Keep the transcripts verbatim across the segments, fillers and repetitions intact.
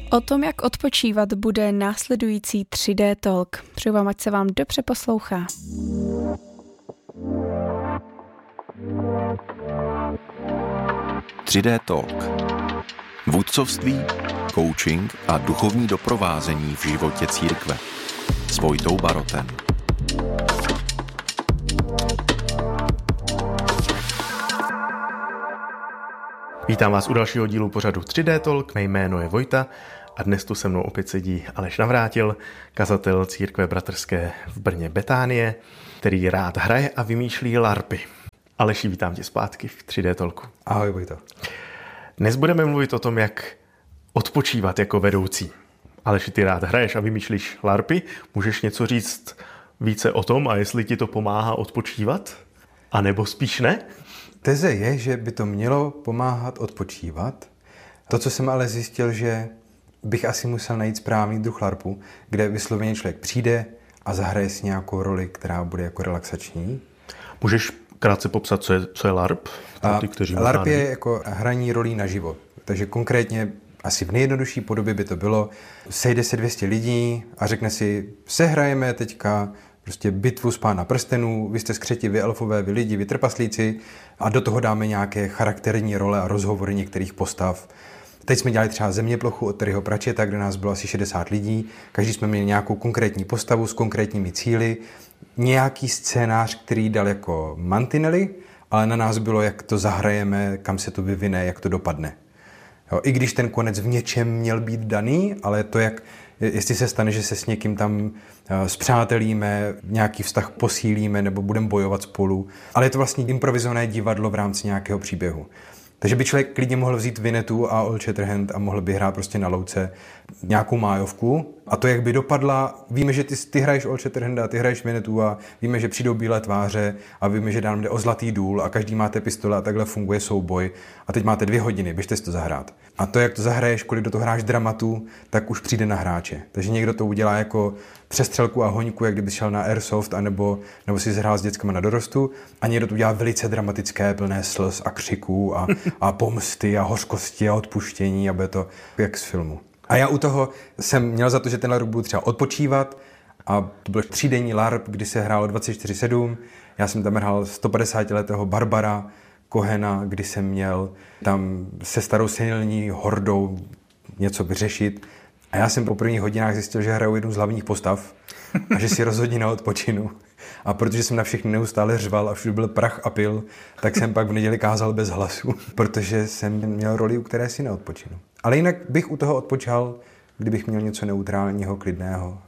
O tom, jak odpočívat, bude následující tři dé Talk. Přeju vám, ať se vám dobře poslouchá. tři dé Talk. Vůdcovství, coaching a duchovní doprovázení v životě církve. S Vojtou Barotem. Vítám vás u dalšího dílu pořadu tři dé Talk, mé jméno je Vojta a dnes tu se mnou opět sedí Aleš Navrátil, kazatel církve bratrské v Brně Betánie, který rád hraje a vymýšlí larpy. Aleši, vítám tě zpátky v tři dé Talku. Ahoj Vojto. Dnes budeme mluvit o tom, jak odpočívat jako vedoucí. Aleši, ty rád hraješ a vymýšlíš larpy, můžeš něco říct více o tom a jestli ti to pomáhá odpočívat? A nebo spíš ne? Teze je, že by to mělo pomáhat odpočívat. To, co jsem ale zjistil, že bych asi musel najít správný druh larpu, kde vysloveně člověk přijde a zahraje si nějakou roli, která bude jako relaxační. Můžeš krátce popsat, co je, co je larp? Ty, kteří larp je jako hraní rolí naživo. Takže konkrétně asi v nejjednodušší podobě by to bylo, sejde se dvě stě lidí a řekne si, sehrajeme teďka prostě bitvu z Pána prstenů, vy jste skřeti, vy elfové, vy lidi, vy trpaslíci a do toho dáme nějaké charakterní role a rozhovory některých postav. Teď jsme dělali třeba Zeměplochu od Terryho Pratchetta, kde nás bylo asi šedesát lidí, každý jsme měli nějakou konkrétní postavu s konkrétními cíli, nějaký scénář, který dal jako mantinely, ale na nás bylo, jak to zahrajeme, kam se to vyvine, jak to dopadne. Jo, i když ten konec v něčem měl být daný, ale to, jak, jestli se stane, že se s někým tam spřátelíme, nějaký vztah posílíme nebo budeme bojovat spolu, ale je to vlastně improvizované divadlo v rámci nějakého příběhu. Takže by člověk klidně mohl vzít Vinetu a Old Shatterhand a mohl by hrát prostě na louce nějakou májovku. A to, jak by dopadla, víme, že ty, ty hraješ Old Shatterhanda a ty hraješ Vinetu a víme, že přijdou bílé tváře a víme, že nám jde o zlatý důl a každý máte pistole a takhle funguje souboj. A teď máte dvě hodiny, běžte si to zahrát. A to, jak to zahraješ, kolik do toho hráš dramatu, tak už přijde na hráče. Takže někdo to udělá jako přestřelku a hoňku, jak kdyby šel na Airsoft, anebo, nebo si zhrál s dětskama na dorostu, a někdo to udělá velice dramatické, plné slz a křiků a, a pomsty a hořkosti a odpuštění a bude to jak z filmu. A já u toho jsem měl za to, že ten LARP budu třeba odpočívat a to byl třídenní LARP, kdy se hrálo dvacet čtyři sedm. Já jsem tam hrál stopadesátiletého Barbara Kohena, kdy jsem měl tam se starou senilní hordou něco vyřešit. A já jsem po prvních hodinách zjistil, že hraju jednu z hlavních postav a že si rozhodně neodpočinu. A protože jsem na všechny neustále řval a všude byl prach a pil, tak jsem pak v neděli kázal bez hlasu, protože jsem měl roli, u které si neodpočinu. Ale jinak bych u toho odpočal, kdybych měl něco neutrálního, klidného.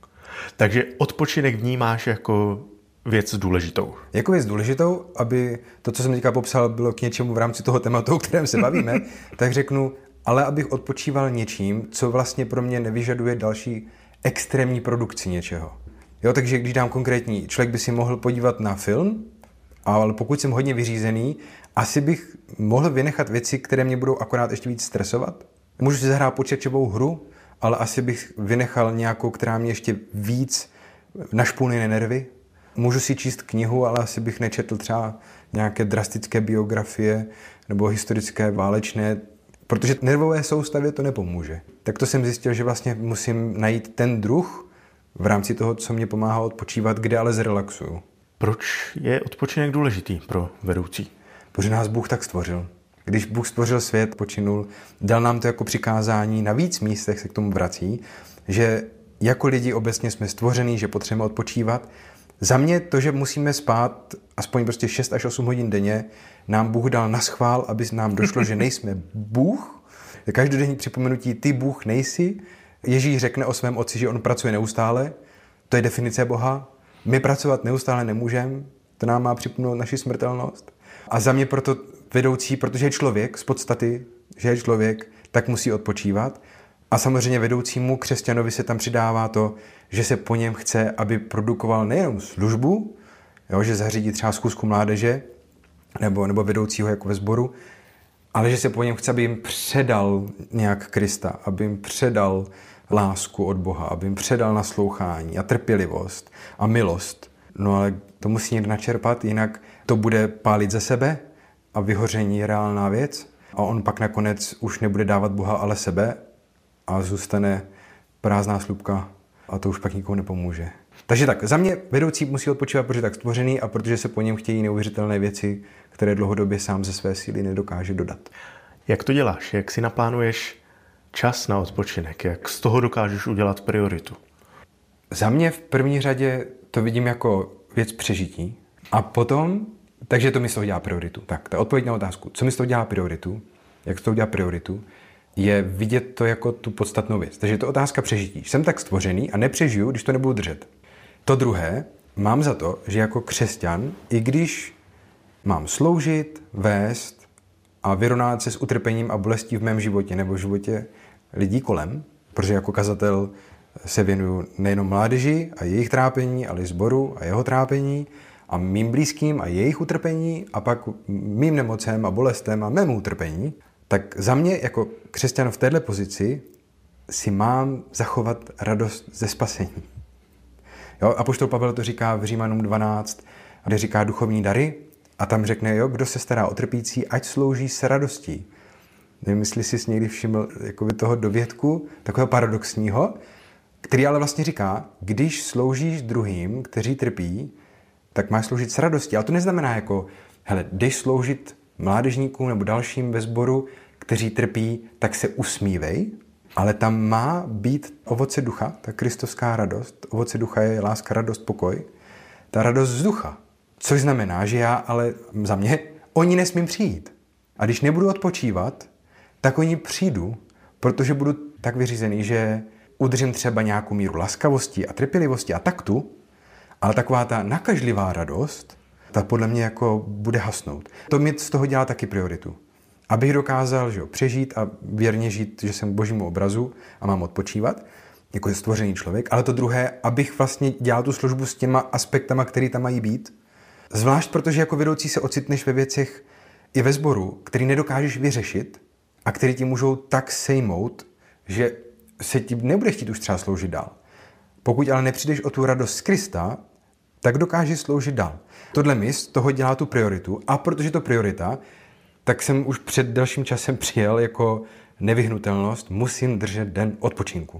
Takže odpočinek vnímáš jako věc důležitou. Jako věc důležitou, aby to, co jsem teďka popsal, bylo k něčemu v rámci toho tématu, o kterém se bavíme, tak řeknu, ale abych odpočíval něčím, co vlastně pro mě nevyžaduje další extrémní produkci něčeho. Jo, takže když dám konkrétní, člověk by si mohl podívat na film, ale pokud jsem hodně vyřízený, asi bych mohl vynechat věci, které mě budou akorát ještě víc stresovat. Můžu si zahrát počítačovou hru, ale asi bych vynechal nějakou, která mě ještě víc našpůlne nervy. Můžu si číst knihu, ale asi bych nečetl třeba nějaké drastické biografie nebo historické válečné, protože nervové soustavě to nepomůže. Tak to jsem zjistil, že vlastně musím najít ten druh v rámci toho, co mě pomáhá odpočívat, kde ale zrelaxuju. Proč je odpočinek důležitý pro vedoucí? Protože nás Bůh tak stvořil. Když Bůh stvořil svět, počinul, dal nám to jako přikázání, na víc místech se k tomu vrací, že jako lidi obecně jsme stvoření, že potřebujeme odpočívat. Za mě to, že musíme spát aspoň prostě šest až osm hodin denně, nám Bůh dal naschvál, aby nám došlo, že nejsme Bůh. Každodenní připomenutí, ty Bůh nejsi. Ježíš řekne o svém otci, že on pracuje neustále. To je definice Boha. My pracovat neustále nemůžeme. To nám má připomenout naši smrtelnost. A za mě proto vedoucí, protože je člověk z podstaty, že je člověk, tak musí odpočívat. A samozřejmě vedoucímu křesťanovi se tam přidává to, že se po něm chce, aby produkoval nejenom službu, jo, že zařídí třeba schůzku mládeže nebo, nebo vedoucího jako ve sboru, ale že se po něm chce, aby jim předal nějak Krista, aby jim předal lásku od Boha, aby jim předal naslouchání a trpělivost a milost. No ale to musí někdo načerpat, jinak to bude pálit ze sebe a vyhoření je reálná věc a on pak nakonec už nebude dávat Boha, ale sebe a zůstane prázdná slupka a to už pak nikomu nepomůže. Takže tak, za mě vedoucí musí odpočívat, protože je tak stvořený a protože se po něm chtějí neuvěřitelné věci, které dlouhodobě sám ze své síly nedokáže dodat. Jak to děláš? Jak si naplánuješ čas na odpočinek? Jak z toho dokážeš udělat prioritu? Za mě v první řadě to vidím jako věc přežití a potom, takže to mi z toho dělá prioritu. Tak, ta odpověď na otázku, co mi z toho dělá prioritu, jak z toho dělá prioritu, je vidět to jako tu podstatnou věc. Takže je to otázka přežití. Jsem tak stvořený a nepřežiju, když to nebudu držet. To druhé, mám za to, že jako křesťan, i když mám sloužit, vést a vyrovnávat se s utrpením a bolestí v mém životě nebo v životě lidí kolem, protože jako kazatel se věnuju nejenom mládeži a jejich trápení, ale i sboru a jeho trápení a mým blízkým a jejich utrpení a pak mým nemocem a bolestem a mému utrpení, tak za mě jako křesťan v této pozici si mám zachovat radost ze spasení. Jo, apoštol Pavel to říká v Římanům dvanáct, kde říká duchovní dary a tam řekne, jo, kdo se stará o trpící, ať slouží s radostí. Nevím, jestli jsi někdy všiml jakoby toho dovědku, takového paradoxního, který ale vlastně říká, když sloužíš druhým, kteří trpí, tak máš sloužit s radostí. Ale to neznamená jako, hele, jdeš sloužit mládežníkům nebo dalším ve sboru, kteří trpí, tak se usmívej, ale tam má být ovoce ducha, ta kristovská radost. Ovoce ducha je láska, radost, pokoj. Ta radost z ducha. Což znamená, že já ale za mě, oni nesmím přijít. A když nebudu odpočívat, tak oni přijdu, protože budu tak vyřízený, že udržím třeba nějakou míru laskavosti a trpělivosti a taktu, ale taková ta nakažlivá radost, ta podle mě jako bude hasnout. To mi z toho dělá taky prioritu. Abych dokázal, že jo, přežít a věrně žít, že jsem božímu obrazu a mám odpočívat, jako stvořený člověk, ale to druhé, abych vlastně dělal tu službu s těma aspektama, které tam mají být. Zvlášť protože jako vedoucí se ocitneš ve věcech i ve sboru, který nedokážeš vyřešit a který ti můžou tak sejmout, že se ti nebude chtít už třeba sloužit dál. Pokud ale nepřijdeš o tu radost z Krista, tak dokážeš sloužit dál. Tohle mi z toho dělá tu prioritu a protože to priorita, tak jsem už před dalším časem přijel jako nevyhnutelnost, musím držet den odpočinku.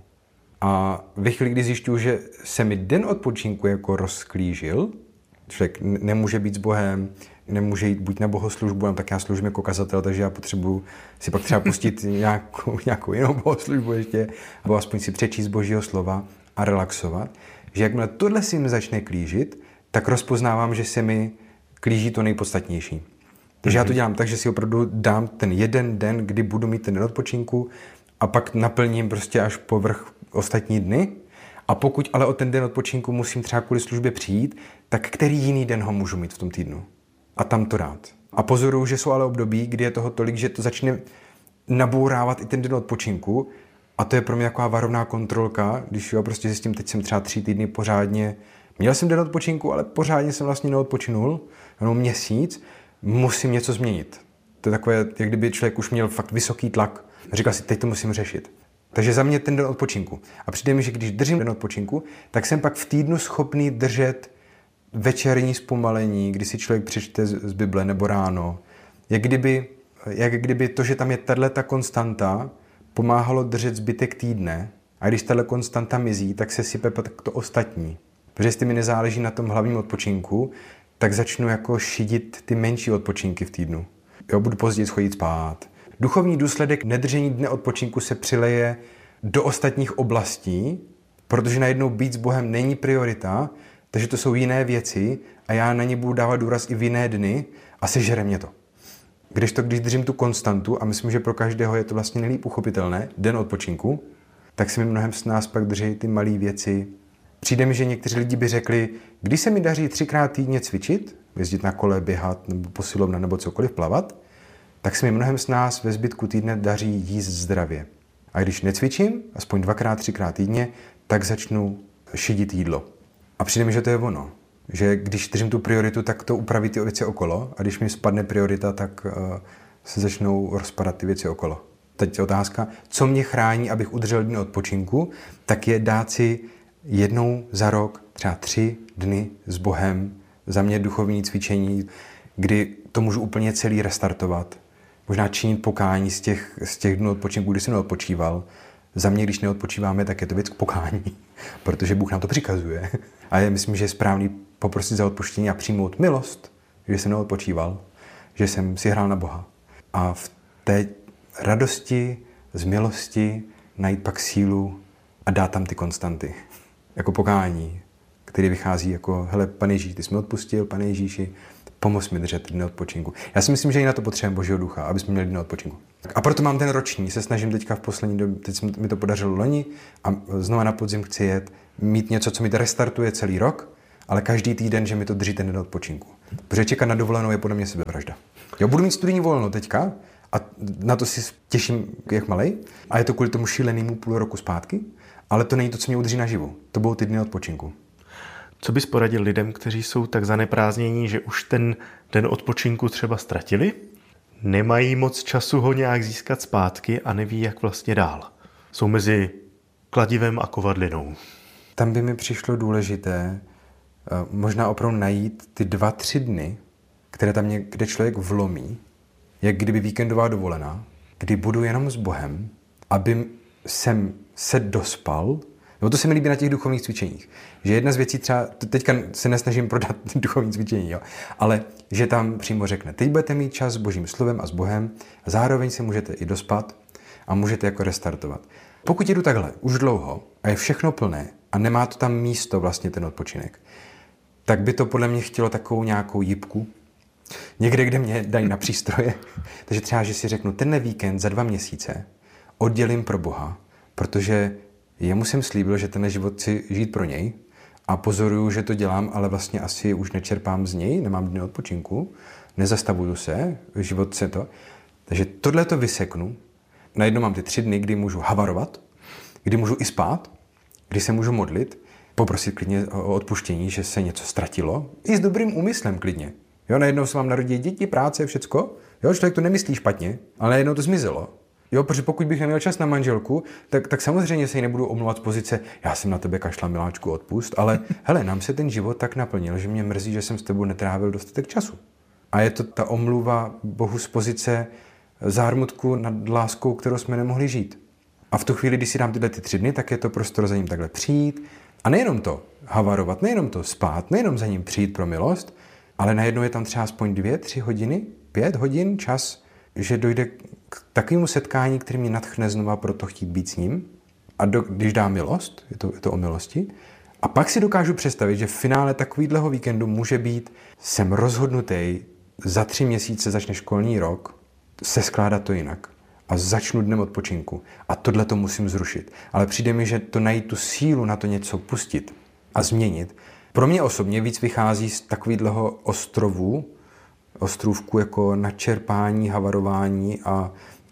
A ve chvíli, kdy zjišťuju, že se mi den odpočinku jako rozklížil, člověk nemůže být s Bohem, nemůže jít buď na bohoslužbu, tak já sloužím jako kazatel, takže já potřebuji si pak třeba pustit nějakou, nějakou jinou bohoslužbu ještě, nebo aspoň si přečíst Božího slova a relaxovat, že jakmile tohle si mi začne klížit, tak rozpoznávám, že se mi klíží to nejpodstatnější. Takže mm-hmm. já to dělám tak, že si opravdu dám ten jeden den, kdy budu mít ten den odpočinku a pak naplním prostě až povrch ostatní dny. A pokud ale o ten den odpočinku musím třeba kvůli službě přijít, tak který jiný den ho můžu mít v tom týdnu? A tam to dát. A pozoruju, že jsou ale období, kdy je toho tolik, že to začne nabourávat i ten den odpočinku a to je pro mě taková varovná kontrolka, když jo, prostě zjistím, teď jsem třeba tři týdny pořádně, měl jsem den odpočinku, ale pořádně jsem vlastně neodpočinul, jenom měsíc, musím něco změnit. To je takové, jak kdyby člověk už měl fakt vysoký tlak a říkal si, teď to musím řešit. Takže za mě ten den odpočinku. A přijde mi, že když držím den odpočinku, tak jsem pak v týdnu schopný držet večerní zpomalení, kdy si člověk přečte z Bible nebo ráno. Jak kdyby, jak kdyby to, že tam je tato konstanta, pomáhalo držet zbytek týdne. A když tato konstanta mizí, tak se sype pak to ostatní. Protože jestli mi nezáleží na tom hlavním odpočinku, tak začnu jako šidit ty menší odpočinky v týdnu. Jo, budu později chodit spát. Duchovní důsledek nedržení dne odpočinku se přileje do ostatních oblastí, protože najednou být s Bohem není priorita, takže to jsou jiné věci a já na ně budu dávat důraz i v jiné dny a sežere mě to. Když to, když držím tu konstantu, a myslím, že pro každého je to vlastně nejlíp uchopitelné, den odpočinku, tak se mi mnohem s nás pak drží ty malé věci. Přijde mi, že někteří lidi by řekli, když se mi daří třikrát týdně cvičit, jezdit na kole, běhat nebo posilovna nebo cokoliv plavat, tak se mi mnohem s nás ve zbytku týdne daří jíst zdravě. A když necvičím, aspoň dvakrát, třikrát týdně, tak začnu šidit jídlo. A přijde mi, že to je ono. Že když držím tu prioritu, tak to upraví ty věci okolo a když mi spadne priorita, tak uh, se začnou rozpadat ty věci okolo. Teď je otázka, co mě chrání, abych udržel dny odpočinku, tak je dát si jednou za rok třeba tři dny s Bohem, za mě duchovní cvičení, kdy to můžu úplně celý restartovat. Možná činit pokání z těch, z těch dnů odpočinku, kdy jsem neodpočíval. Za mě, když neodpočíváme, tak je to věc k pokání, protože Bůh nám to přikazuje. A já myslím, že je správný poprosit za odpuštění a přijmout milost, že jsem neodpočíval, že jsem si hrál na Boha. A v té radosti, z milosti najít pak sílu a dát tam ty konstanty. Jako pokání, který vychází jako, hele, Pane Ježíši, ty jsi mi odpustil, Pane Ježíši, pomoz mi držet dny odpočinku. Já si myslím, že i na to potřebujeme Božího ducha, aby jsme měli dny odpočinku. A proto mám ten roční, se snažím teďka v poslední době, teď mi to podařilo loni a znova na podzim chci jet, mít něco, co mi to restartuje celý rok, ale každý týden, že mi to drží ten den odpočinku. Protože čekat na dovolenou je podle mě sebevražda. Já budu mít studijní volno teďka a na to si těším jak malej a je to kvůli tomu šílenému půl roku zpátky, ale to není to, co mě udrží naživu. To budou ty dny odpočinku. Co bys poradil lidem, kteří jsou tak zaneprázdnění, že už ten den odpočinku třeba ztratili? Nemají moc času ho nějak získat zpátky a neví, jak vlastně dál. Jsou mezi kladivem a kovadlinou. Tam by mi přišlo důležité možná opravdu najít ty dva, tři dny, které tam někde člověk vlomí, jak kdyby víkendová dovolená, kdy budu jenom s Bohem, aby jsem se dospal. No to se mi líbí na těch duchovních cvičeních. Že jedna z věcí třeba, teďka se nesnažím prodat duchovní cvičení, jo, ale že tam přímo řekne, teď budete mít čas s Božím slovem a s Bohem a zároveň se můžete i dospat a můžete jako restartovat. Pokud jdu takhle už dlouho a je všechno plné a nemá to tam místo vlastně ten odpočinek, tak by to podle mě chtělo takovou nějakou jipku, někde, kde mě dají na přístroje. Takže třeba, že si řeknu, tenhle víkend za dva měsíce oddělím pro Boha, protože jemu jsem slíbil, že ten život chci žít pro něj a pozoruju, že to dělám, ale vlastně asi už nečerpám z něj, nemám dny odpočinku, nezastavuju se, život se to. Takže tohle to vyseknu. Najednou mám ty tři dny, kdy můžu havarovat, kdy můžu i spát, kdy se můžu modlit, poprosit klidně o odpuštění, že se něco ztratilo, i s dobrým úmyslem klidně. Jo, najednou se vám narodí děti, práce, všecko. Jo, člověk to nemyslí špatně, ale najednou to zmizelo. Jo, protože pokud bych neměl čas na manželku, tak, tak samozřejmě se jí nebudu omlouvat z pozice, já jsem na tebe kašla, miláčku, odpust, ale hele, nám se ten život tak naplnil, že mě mrzí, že jsem s tebou netrávil dostatek času. A je to ta omluva Bohu z pozice zármutku nad láskou, kterou jsme nemohli žít. A v tu chvíli, když si dám tyhle ty tři dny, tak je to prostor za ním takhle přijít. A nejenom to havarovat, nejenom to spát, nejenom za ním přijít pro milost, ale najednou je tam třeba aspoň dvě, tři hodiny, pět hodin čas, že dojde k takovému setkání, který mě nadchne znova proto chtít být s ním. A do, když dá milost, je to, je to o milosti, a pak si dokážu představit, že v finále takovýhleho víkendu může být, jsem rozhodnutý, za tři měsíce začne školní rok, se skládat to jinak. A začnu dnem odpočinku. A tohle to musím zrušit. Ale přijde mi, že to najít tu sílu na to něco pustit a změnit. Pro mě osobně víc vychází z takovýhleho ostrovu, ostrůvku jako načerpání, havarování a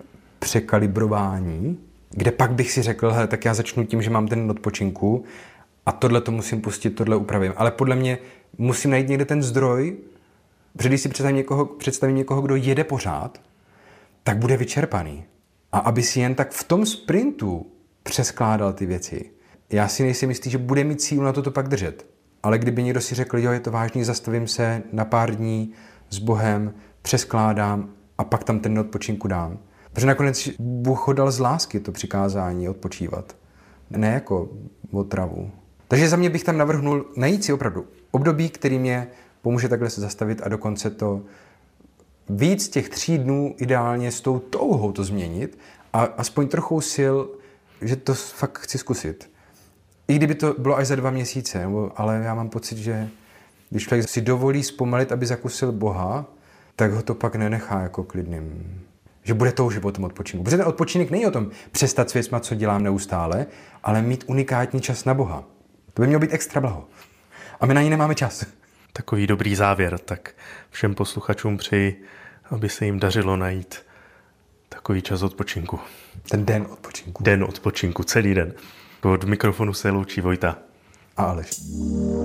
překalibrování, kde pak bych si řekl, hele, tak já začnu tím, že mám ten odpočinku a tohle to musím pustit, tohle upravím. Ale podle mě musím najít někde ten zdroj, protože když si představím někoho, představím někoho, kdo jede pořád, tak bude vyčerpaný. A aby si jen tak v tom sprintu přeskládal ty věci, já si nejsem jistý, že bude mít sílu na to to pak držet. Ale kdyby někdo si řekl, jo, je to vážný, zastavím se na pár dní s Bohem, přeskládám a pak tam ten odpočinku dám. Protože nakonec Bůh ho dal z lásky to přikázání odpočívat. Ne jako otravu. Takže za mě bych tam navrhnul najít si opravdu období, který mě pomůže takhle se zastavit a dokonce to víc těch tří dnů ideálně s tou touhou to změnit a aspoň trochu sil, že to fakt chci zkusit. I kdyby to bylo až za dva měsíce, ale já mám pocit, že když člověk si dovolí zpomalit, aby zakusil Boha, tak ho to pak nenechá jako klidným. Že bude toužit po tom odpočinku. Protože ten odpočinek není o tom přestat s věcma, co dělám neustále, ale mít unikátní čas na Boha. To by mělo být extra blaho. A my na ní nemáme čas. Takový dobrý závěr, tak všem posluchačům přeji, aby se jim dařilo najít takový čas odpočinku. Ten den odpočinku. Den odpočinku, celý den. Od mikrofonu se loučí Vojta a Aleš.